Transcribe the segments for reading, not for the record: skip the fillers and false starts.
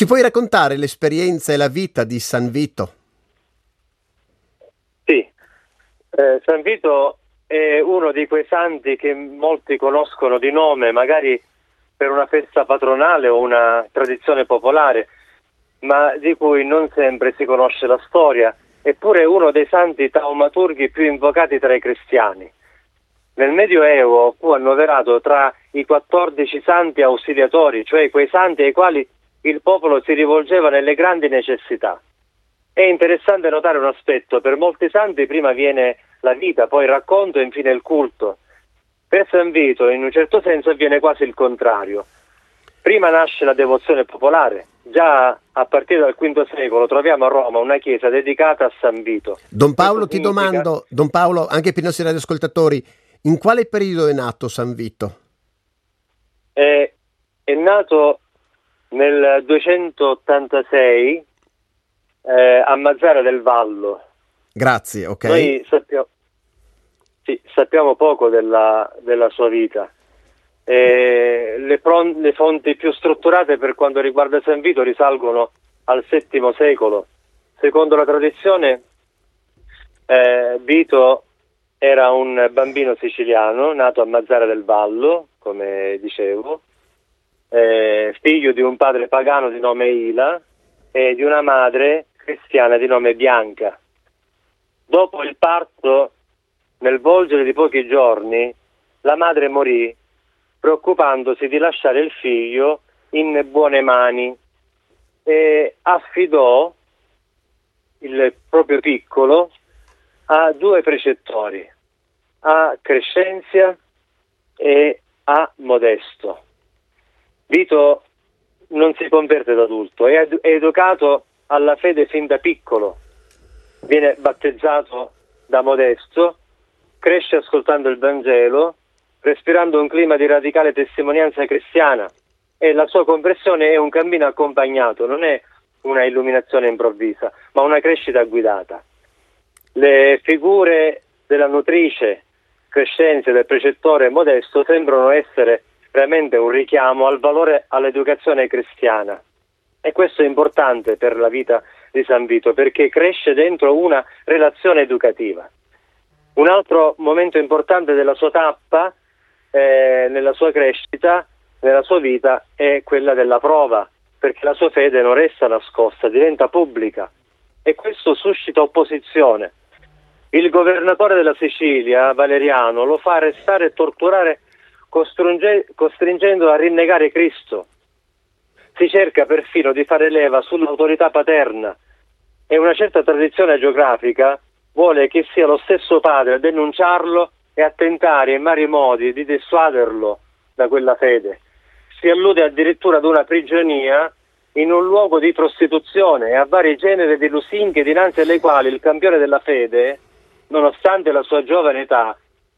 Ci puoi raccontare l'esperienza e la vita di San Vito? Sì, San Vito è uno di quei santi che molti conoscono di nome, magari per una festa patronale o una tradizione popolare, ma di cui non sempre si conosce la storia. Eppure è uno dei santi taumaturghi più invocati tra i cristiani. Nel Medioevo fu annoverato tra i 14 santi ausiliatori, cioè quei santi ai quali il popolo si rivolgeva nelle grandi necessità. È interessante notare un aspetto: per molti santi prima viene la vita, poi il racconto e infine il culto. Per San Vito in un certo senso avviene quasi il contrario. Prima nasce la devozione popolare. Già a partire dal V secolo troviamo a Roma una chiesa dedicata a San Vito. Don Paolo, Questo significa... Don Paolo, anche per i nostri radioascoltatori, in quale periodo è nato San Vito? È nato nel 286 a Mazzara del Vallo. Grazie, ok. Noi sappiamo poco della sua vita. Le fonti più strutturate per quanto riguarda San Vito risalgono al VII secolo. Secondo la tradizione, Vito era un bambino siciliano nato a Mazzara del Vallo, come dicevo, figlio di un padre pagano di nome Ila e di una madre cristiana di nome Bianca. Dopo il parto, nel volgere di pochi giorni, la madre morì, preoccupandosi di lasciare il figlio in buone mani, e affidò il proprio piccolo a due precettori, a Crescenzia e a Modesto. Vito non si converte da adulto, è educato alla fede fin da piccolo, viene battezzato da Modesto, cresce ascoltando il Vangelo, respirando un clima di radicale testimonianza cristiana, e la sua conversione è un cammino accompagnato, non è una illuminazione improvvisa, ma una crescita guidata. Le figure della nutrice, Crescenzia, del precettore Modesto sembrano essere veramente un richiamo al valore all'educazione cristiana, e questo è importante per la vita di San Vito perché cresce dentro una relazione educativa. Un altro momento importante della sua tappa, nella sua crescita, nella sua vita, è quella della prova, perché la sua fede non resta nascosta, diventa pubblica, e questo suscita opposizione. Il governatore della Sicilia, Valeriano, lo fa arrestare e torturare, costringendolo a rinnegare Cristo. Si cerca perfino di fare leva sull'autorità paterna, e una certa tradizione geografica vuole che sia lo stesso padre a denunciarlo e a tentare in vari modi di dissuaderlo da quella fede. Si allude addirittura ad una prigionia in un luogo di prostituzione e a vari generi di lusinghe dinanzi alle quali il campione della fede, nonostante la sua giovane età,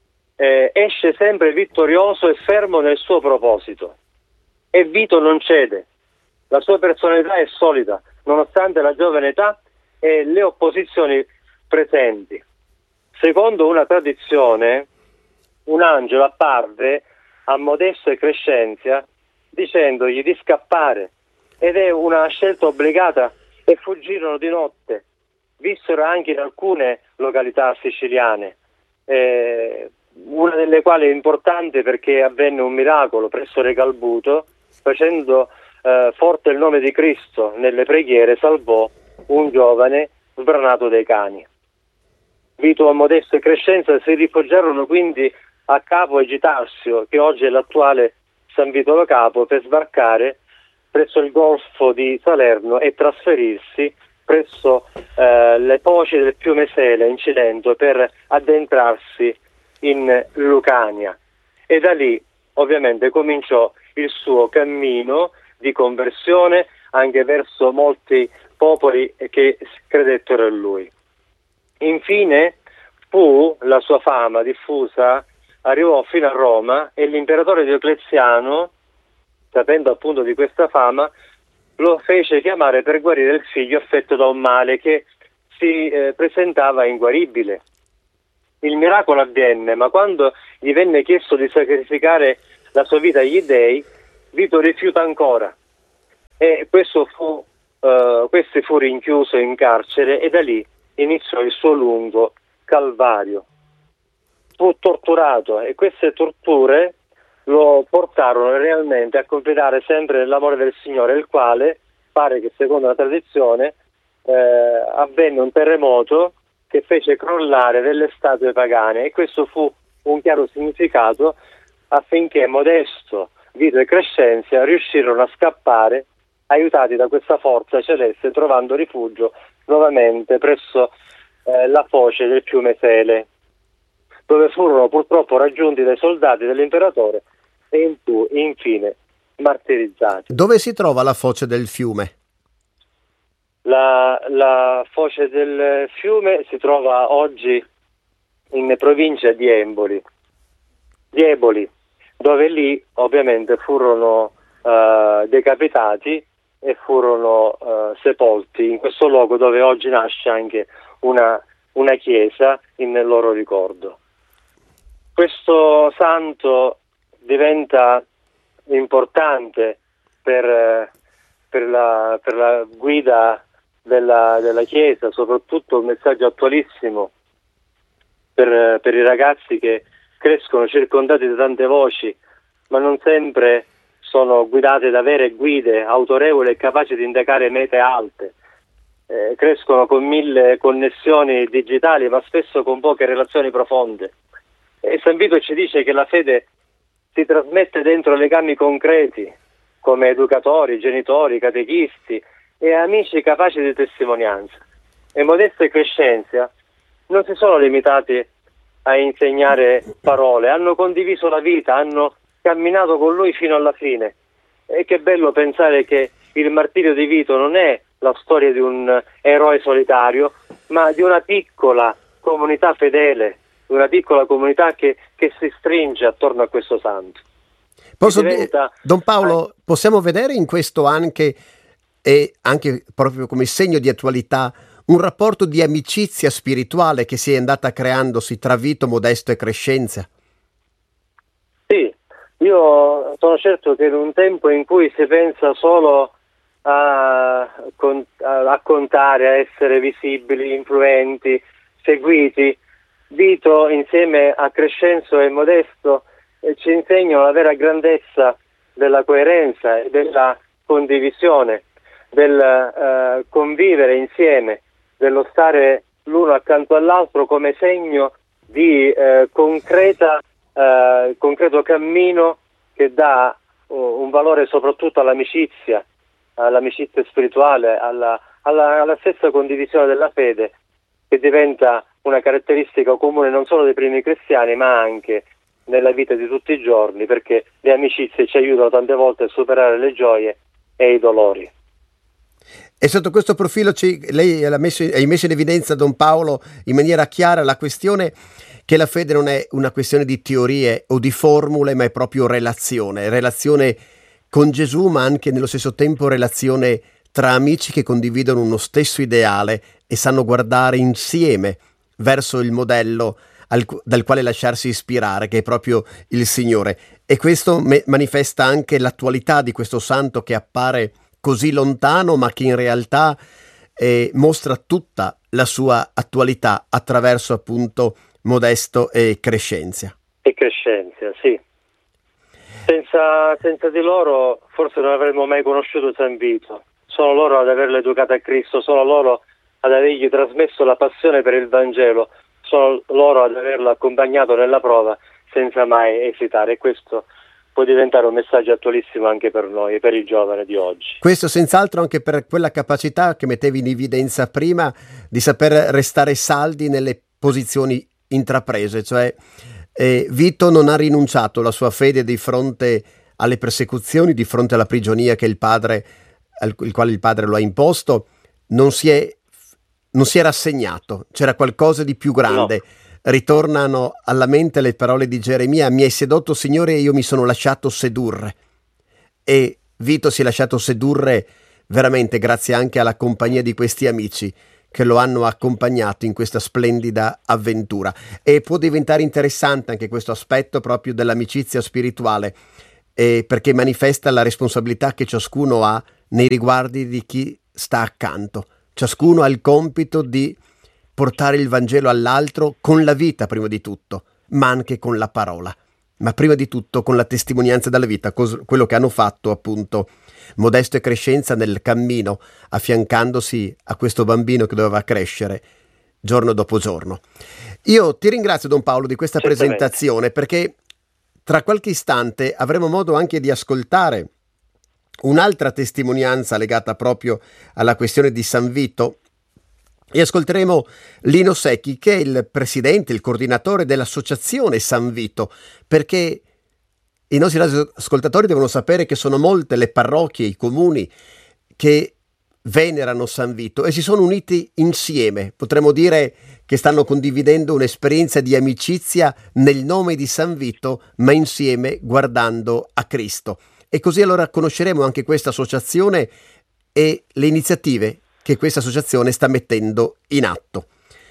esce sempre vittorioso e fermo nel suo proposito. E Vito non cede. La sua personalità è solida, nonostante la giovane età e le opposizioni presenti. Secondo una tradizione, un angelo apparve a Modesto e Crescenzia dicendogli di scappare, ed è una scelta obbligata, e fuggirono di notte. Vissero anche in alcune località siciliane, una delle quali è importante perché avvenne un miracolo presso Regalbuto, facendo forte il nome di Cristo nelle preghiere, salvò un giovane sbranato dai cani. Vito, Modesto e Crescenza si rifugiarono quindi a Capo Egitarsio, che oggi è l'attuale San Vito Lo Capo, per sbarcare presso il golfo di Salerno e trasferirsi presso le foci del fiume Sele in Cilento per addentrarsi in Lucania. E da lì ovviamente cominciò il suo cammino di conversione anche verso molti popoli che credettero in lui. Infine la sua fama diffusa arrivò fino a Roma, e l'imperatore Diocleziano, sapendo appunto di questa fama, lo fece chiamare per guarire il figlio affetto da un male che si presentava inguaribile. Il miracolo avvenne, ma quando gli venne chiesto di sacrificare la sua vita agli dei, Vito rifiuta ancora. e questi fu rinchiuso in carcere e da lì iniziò il suo lungo calvario. Fu torturato e queste torture lo portarono realmente a confidare sempre nell'amore del Signore, il quale pare che secondo la tradizione avvenne un terremoto che fece crollare delle statue pagane, e questo fu un chiaro significato affinché Modesto, Vito e Crescenzia riuscirono a scappare aiutati da questa forza celeste, trovando rifugio nuovamente presso la foce del fiume Sele, dove furono purtroppo raggiunti dai soldati dell'imperatore e infine martirizzati. Dove si trova la foce del fiume? La foce del fiume si trova oggi in provincia di Eboli, dove lì ovviamente furono decapitati e furono sepolti in questo luogo, dove oggi nasce anche una chiesa in loro ricordo. Questo santo diventa importante per la guida della Chiesa, soprattutto un messaggio attualissimo per i ragazzi che crescono circondati da tante voci, ma non sempre sono guidate da vere guide autorevoli e capaci di indicare mete alte. Crescono con 1000 connessioni digitali, ma spesso con poche relazioni profonde. E San Vito ci dice che la fede si trasmette dentro legami concreti, come educatori, genitori, catechisti e amici capaci di testimonianza. E Modesto e Crescenzia non si sono limitati a insegnare parole, hanno condiviso la vita, hanno camminato con lui fino alla fine. E che bello pensare che il martirio di Vito non è la storia di un eroe solitario, ma di una piccola comunità fedele, di una piccola comunità che si stringe attorno a questo santo. Don Paolo, possiamo vedere in questo anche, e anche proprio come segno di attualità, un rapporto di amicizia spirituale che si è andata creandosi tra Vito, Modesto e Crescenzia? Sì, io sono certo che in un tempo in cui si pensa solo a contare, a essere visibili, influenti, seguiti, Vito insieme a Crescenzio e Modesto ci insegnano la vera grandezza della coerenza e della condivisione, del convivere insieme, dello stare l'uno accanto all'altro come segno di concreto cammino che dà un valore soprattutto all'amicizia spirituale, alla stessa condivisione della fede, che diventa una caratteristica comune non solo dei primi cristiani, ma anche nella vita di tutti i giorni, perché le amicizie ci aiutano tante volte a superare le gioie e i dolori. E sotto questo profilo lei hai messo in evidenza, Don Paolo, in maniera chiara la questione che la fede non è una questione di teorie o di formule, ma è proprio relazione con Gesù, ma anche nello stesso tempo relazione tra amici che condividono uno stesso ideale e sanno guardare insieme verso il modello dal quale lasciarsi ispirare, che è proprio il Signore. E questo manifesta anche l'attualità di questo santo che appare così lontano, ma che in realtà mostra tutta la sua attualità attraverso appunto Modesto e Crescenzia. E Crescenzia, sì. Senza di loro forse non avremmo mai conosciuto San Vito. Sono loro ad averlo educato a Cristo, sono loro ad avergli trasmesso la passione per il Vangelo, sono loro ad averlo accompagnato nella prova senza mai esitare, e questo può diventare un messaggio attualissimo anche per noi, per i giovani di oggi. Questo senz'altro anche per quella capacità che mettevi in evidenza prima di saper restare saldi nelle posizioni intraprese, cioè Vito non ha rinunciato alla sua fede di fronte alle persecuzioni, di fronte alla prigionia che il quale il padre lo ha imposto, non si è rassegnato, c'era qualcosa di più grande. No. Ritornano alla mente le parole di Geremia: mi hai sedotto, Signore, e io mi sono lasciato sedurre. E Vito si è lasciato sedurre veramente grazie anche alla compagnia di questi amici che lo hanno accompagnato in questa splendida avventura. E può diventare interessante anche questo aspetto proprio dell'amicizia spirituale, perché manifesta la responsabilità che ciascuno ha nei riguardi di chi sta accanto. Ciascuno ha il compito di portare il Vangelo all'altro con la vita prima di tutto, ma anche con la parola, ma prima di tutto con la testimonianza della vita, quello che hanno fatto appunto Modesto e Crescenza nel cammino, affiancandosi a questo bambino che doveva crescere giorno dopo giorno. Io ti ringrazio, Don Paolo, di questa presentazione, perché tra qualche istante avremo modo anche di ascoltare un'altra testimonianza legata proprio alla questione di San Vito, e ascolteremo Lino Secchi, che è il presidente, il coordinatore dell'associazione San Vito, perché i nostri ascoltatori devono sapere che sono molte le parrocchie, i comuni che venerano San Vito e si sono uniti insieme. Potremmo dire che stanno condividendo un'esperienza di amicizia nel nome di San Vito, ma insieme guardando a Cristo. E così allora conosceremo anche questa associazione e le iniziative che questa associazione sta mettendo in atto.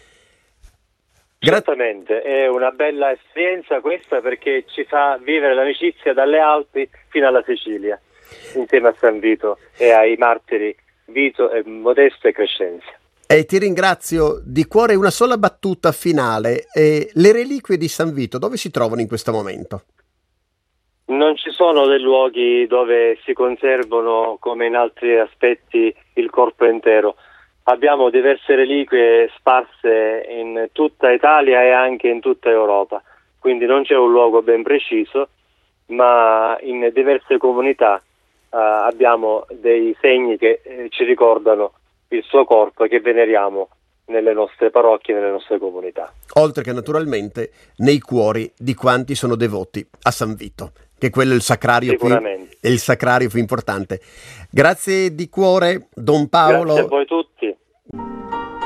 Certamente, è una bella esperienza questa, perché ci fa vivere l'amicizia dalle Alpi fino alla Sicilia, insieme a San Vito e ai martiri Vito, Modesto e Crescenza. E ti ringrazio di cuore. Una sola battuta finale. Le reliquie di San Vito dove si trovano in questo momento? Non ci sono dei luoghi dove si conservano, come in altri aspetti, il corpo intero. Abbiamo diverse reliquie sparse in tutta Italia e anche in tutta Europa, quindi non c'è un luogo ben preciso, ma in diverse comunità abbiamo dei segni che ci ricordano il suo corpo, che veneriamo nelle nostre parrocchie, nelle nostre comunità. Oltre che naturalmente nei cuori di quanti sono devoti a San Vito, che quello è il sacrario più importante. Grazie di cuore, Don Paolo. Grazie a voi tutti.